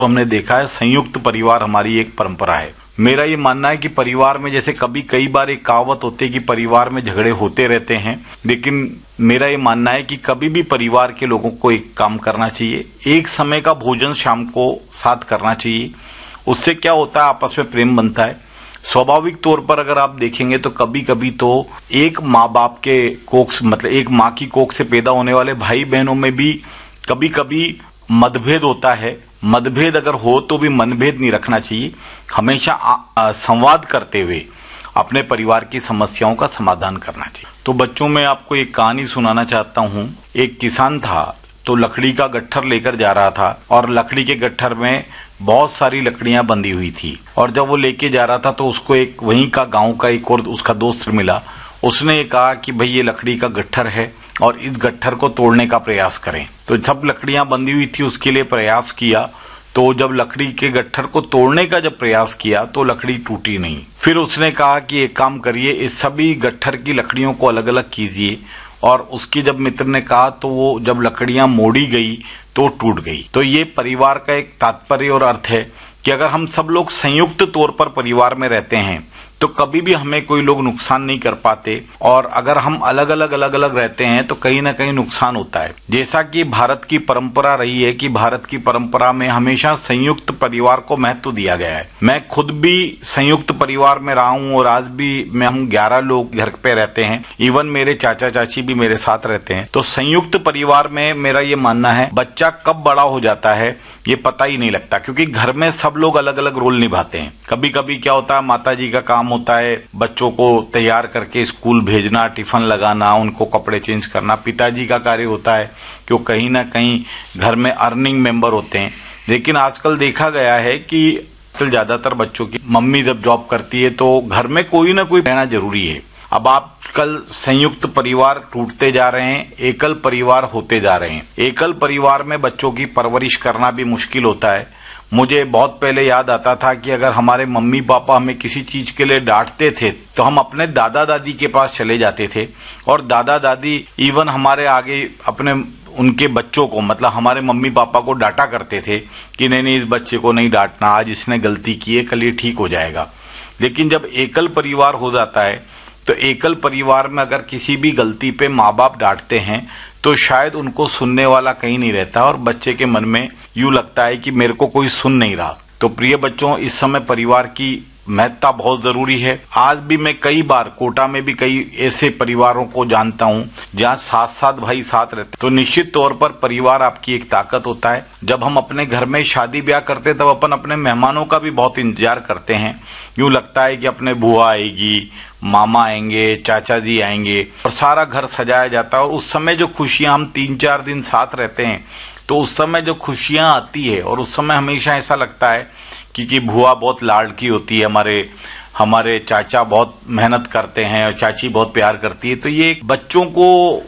हमने देखा है संयुक्त परिवार हमारी एक परंपरा है। मेरा ये मानना है कि परिवार में जैसे कई बार एक कहावत होती है कि परिवार में झगड़े होते रहते हैं, लेकिन मेरा ये मानना है कि कभी भी परिवार के लोगों को एक काम करना चाहिए, एक समय का भोजन शाम को साथ करना चाहिए। उससे क्या होता है, आपस में प्रेम बनता है। स्वाभाविक तौर पर अगर आप देखेंगे तो कभी कभी तो एक माँ बाप के कोख मतलब एक माँ की कोख से पैदा होने वाले भाई बहनों में भी कभी कभी मतभेद होता है। मतभेद अगर हो तो भी मनभेद नहीं रखना चाहिए, हमेशा संवाद करते हुए अपने परिवार की समस्याओं का समाधान करना चाहिए। तो बच्चों में आपको एक कहानी सुनाना चाहता हूँ। एक किसान था तो लकड़ी का गट्ठर लेकर जा रहा था और लकड़ी के गट्ठर में बहुत सारी लकड़ियां बंधी हुई थी, और जब वो लेके जा रहा था तो उसको एक वहीं का गांव का एक और उसका दोस्त मिला। उसने ये कहा कि भाई ये लकड़ी का गट्ठर है और इस गट्ठर को तोड़ने का प्रयास करें। तो सब लकड़ियां बंधी हुई थी, उसके लिए प्रयास किया। तो जब लकड़ी के गट्ठर को तोड़ने का जब प्रयास किया तो लकड़ी टूटी नहीं। फिर उसने कहा कि एक काम करिए, इस सभी गट्ठर की लकड़ियों को अलग अलग कीजिए। और उसकी जब मित्र ने कहा तो वो जब लकड़ियां मोड़ी गई तो टूट गई। तो ये परिवार का एक तात्पर्य और अर्थ है कि अगर हम सब लोग संयुक्त तौर पर परिवार में रहते हैं तो कभी भी हमें कोई लोग नुकसान नहीं कर पाते, और अगर हम अलग अलग रहते हैं तो कहीं ना कहीं नुकसान होता है। जैसा कि भारत की परंपरा रही है कि भारत की परंपरा में हमेशा संयुक्त परिवार को महत्व दिया गया है। मैं खुद भी संयुक्त परिवार में रहा हूँ और आज भी हम 11 लोग घर पे रहते हैं, इवन मेरे चाचा चाची भी मेरे साथ रहते हैं। तो संयुक्त परिवार में मेरा ये मानना है बच्चा कब बड़ा हो जाता है ये पता ही नहीं लगता, क्योंकि घर में सब लोग अलग अलग रोल निभाते हैं। कभी कभी क्या होता है, माता जी का काम होता है बच्चों को तैयार करके स्कूल भेजना, टिफिन लगाना, उनको कपड़े चेंज करना। पिताजी का कार्य होता है कि वो कहीं ना कहीं घर में अर्निंग मेंबर होते हैं। लेकिन आजकल देखा गया है कि ज्यादातर बच्चों की मम्मी जब जॉब करती है तो घर में कोई ना कोई रहना जरूरी है। अब आजकल संयुक्त परिवार टूटते जा रहे हैं, एकल परिवार होते जा रहे हैं। एकल परिवार में बच्चों की परवरिश करना भी मुश्किल होता है। मुझे बहुत पहले याद आता था कि अगर हमारे मम्मी पापा हमें किसी चीज के लिए डांटते थे तो हम अपने दादा दादी के पास चले जाते थे, और दादा दादी इवन हमारे आगे अपने उनके बच्चों को मतलब हमारे मम्मी पापा को डांटा करते थे कि नहीं इस बच्चे को नहीं डांटना, आज इसने गलती की है, कल ये ठीक हो जाएगा। लेकिन जब एकल परिवार हो जाता है तो एकल परिवार में अगर किसी भी गलती पे माँ बाप डांटते हैं तो शायद उनको सुनने वाला कहीं नहीं रहता, और बच्चे के मन में यूं लगता है कि मेरे को कोई सुन नहीं रहा। तो प्रिय बच्चों, इस समय परिवार की महत्ता बहुत जरूरी है। आज भी मैं कई बार कोटा में भी कई ऐसे परिवारों को जानता हूं जहां 7-7 भाई साथ रहते। तो निश्चित तौर पर परिवार आपकी एक ताकत होता है। जब हम अपने घर में शादी ब्याह करते तब अपन अपने मेहमानों का भी बहुत इंतजार करते हैं। यूं लगता है कि अपने बुआ आएगी, मामा आएंगे, चाचा जी आएंगे, और सारा घर सजाया जाता है। और उस समय जो खुशियां, हम 3-4 दिन साथ रहते हैं तो उस समय जो खुशियां आती है, और उस समय हमेशा ऐसा लगता है कि बुआ बहुत लाडकी होती है, हमारे चाचा बहुत मेहनत करते हैं और चाची बहुत प्यार करती है। तो ये बच्चों को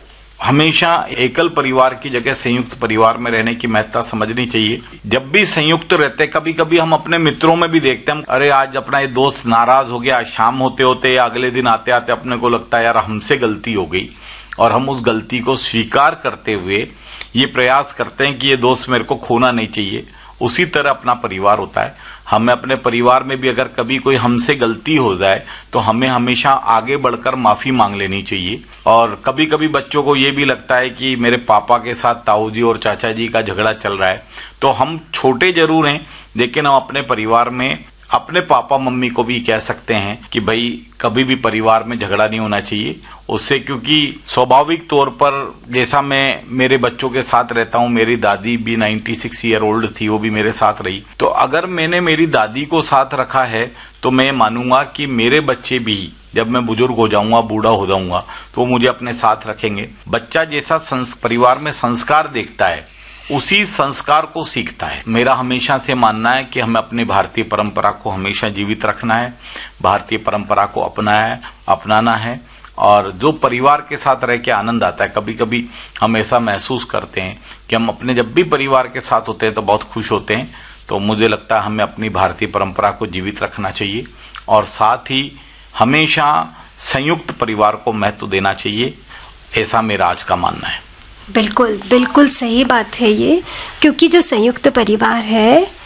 हमेशा एकल परिवार की जगह संयुक्त परिवार में रहने की महत्ता समझनी चाहिए। जब भी संयुक्त रहते, कभी कभी हम अपने मित्रों में भी देखते हैं, अरे आज अपना ये दोस्त नाराज हो गया, शाम होते होते या अगले दिन आते आते अपने को लगता है यार हमसे गलती हो गई, और हम उस गलती को स्वीकार करते हुए ये प्रयास करते हैं कि ये दोस्त मेरे को खोना नहीं चाहिए। उसी तरह अपना परिवार होता है। हमें अपने परिवार में भी अगर कभी कोई हमसे गलती हो जाए तो हमें हमेशा आगे बढ़कर माफी मांग लेनी चाहिए। और कभी कभी बच्चों को ये भी लगता है कि मेरे पापा के साथ ताऊ जी और चाचा जी का झगड़ा चल रहा है, तो हम छोटे जरूर हैं लेकिन हम अपने परिवार में अपने पापा मम्मी को भी कह सकते हैं कि भाई कभी भी परिवार में झगड़ा नहीं होना चाहिए उससे, क्योंकि स्वाभाविक तौर पर जैसा मैं मेरे बच्चों के साथ रहता हूं, मेरी दादी भी 96 ईयर ओल्ड थी, वो भी मेरे साथ रही। तो अगर मैंने मेरी दादी को साथ रखा है तो मैं मानूंगा कि मेरे बच्चे भी जब मैं बुजुर्ग हो जाऊंगा, बूढ़ा हो जाऊंगा, तो वो मुझे अपने साथ रखेंगे। बच्चा जैसा परिवार में संस्कार देखता है उसी संस्कार को सीखता है। मेरा हमेशा से मानना है कि हमें अपनी भारतीय परंपरा को हमेशा जीवित रखना है, भारतीय परंपरा को अपनाना है, और जो परिवार के साथ रह के आनंद आता है, कभी कभी हम ऐसा महसूस करते हैं कि हम अपने जब भी परिवार के साथ होते हैं तो बहुत खुश होते हैं। तो मुझे लगता है हमें अपनी भारतीय परंपरा को जीवित रखना चाहिए और साथ ही हमेशा संयुक्त परिवार को महत्व देना चाहिए, ऐसा मेरा आज का मानना है। बिल्कुल बिल्कुल सही बात है ये, क्योंकि जो संयुक्त परिवार है